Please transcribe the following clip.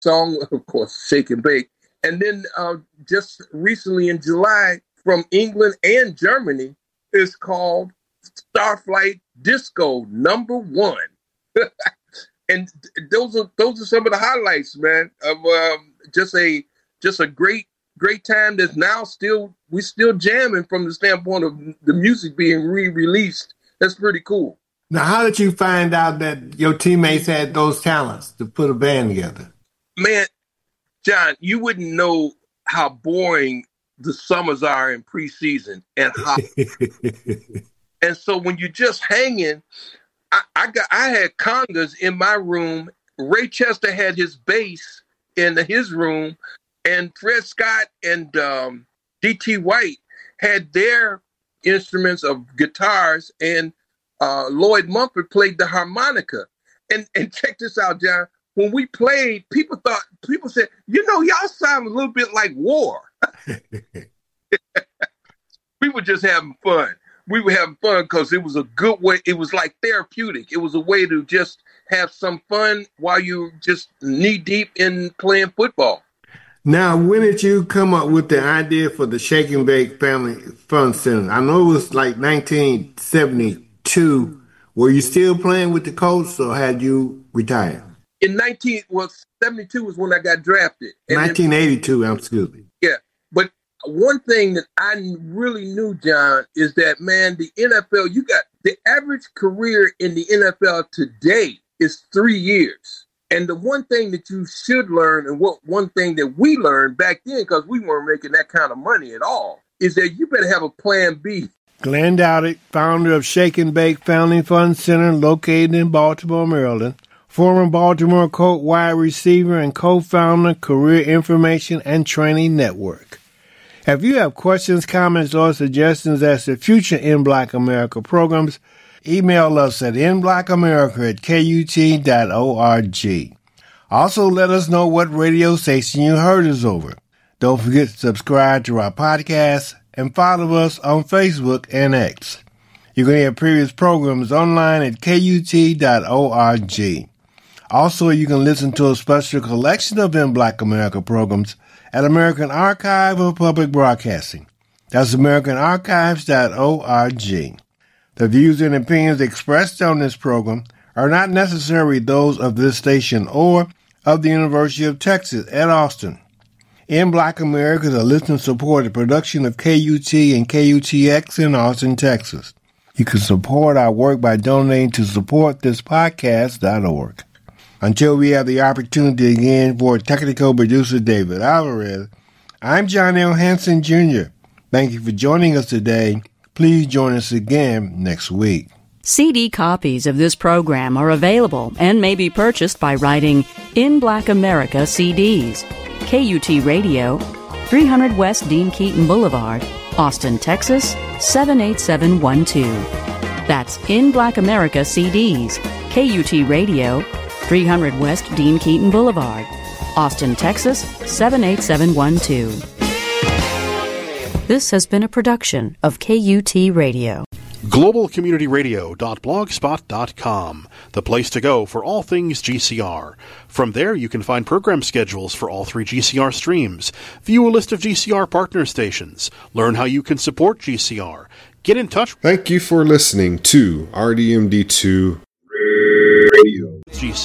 song, of course, Shake and Bake. And then just recently in July, from England and Germany, is called Starflight Disco #1. And those are some of the highlights, man, of just a great time that's now we're still jamming from the standpoint of the music being re-released. That's pretty cool. Now, how did you find out that your teammates had those talents to put a band together? Man, John, you wouldn't know how boring the summers are in preseason and hot. And so when you're just hanging, I had congas in my room. Ray Chester had his bass in his room, and Fred Scott and D.T. White had their instruments of guitars, and Lloyd Mumford played the harmonica. And check this out, John. When we played, people said, y'all sound a little bit like War. We were just having fun. We were having fun because it was a good way. It was like therapeutic. It was a way to just have some fun while you're just knee deep in playing football. Now, when did you come up with the idea for the Shake and Bake Family Fun Center? I know it was like 1972. Were you still playing with the Colts, or had you retired? In 72 was when I got drafted. 1982, excuse me. Yeah, but one thing that I really knew, John, is that, man, the NFL, you got the average career in the NFL today is 3 years. And the one thing that you should learn, and one thing that we learned back then, because we weren't making that kind of money at all, is that you better have a plan B. Glenn Dowdick, founder of Shake and Bake Family Fun Center, located in Baltimore, Maryland, former Baltimore Colt wide receiver and co-founder, Career Information and Training Network. If you have questions, comments, or suggestions as to future In Black America programs, email us at inblackamerica@kut.org. Also, let us know what radio station you heard us over. Don't forget to subscribe to our podcast and follow us on Facebook and X. You can hear previous programs online at kut.org. Also, you can listen to a special collection of In Black America programs at American Archive of Public Broadcasting. That's AmericanArchives.org. The views and opinions expressed on this program are not necessarily those of this station or of the University of Texas at Austin. In Black America is a listener-supported production of KUT and KUTX in Austin, Texas. You can support our work by donating to supportthispodcast.org. Until we have the opportunity again for technical producer David Alvarez, I'm John L. Hanson, Jr. Thank you for joining us today. Please join us again next week. CD copies of this program are available and may be purchased by writing In Black America CDs, KUT Radio, 300 West Dean Keaton Boulevard, Austin, Texas, 78712. That's In Black America CDs, KUT Radio, 300 West Dean Keaton Boulevard, Austin, Texas, 78712. This has been a production of KUT Radio. GlobalCommunityRadio.blogspot.com, the place to go for all things GCR. From there, you can find program schedules for all 3 GCR streams, view a list of GCR partner stations, learn how you can support GCR, get in touch. Thank you for listening to RDMD2 Radio.